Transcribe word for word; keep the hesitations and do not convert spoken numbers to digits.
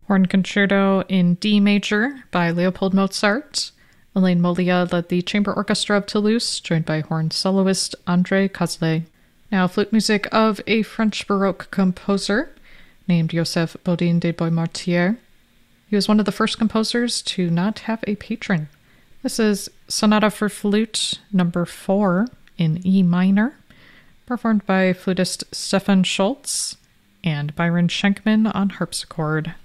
Horn Concerto in D major by Leopold Mozart. Elaine Molia led the Chamber Orchestra of Toulouse, joined by horn soloist André Cazelet. Now, flute music of a French Baroque composer named Joseph Bodin de Boismortier. He was one of the first composers to not have a patron. This is Sonata for Flute number four in E minor, performed by flutist Stefan Schultz and Byron Schenkman on harpsichord.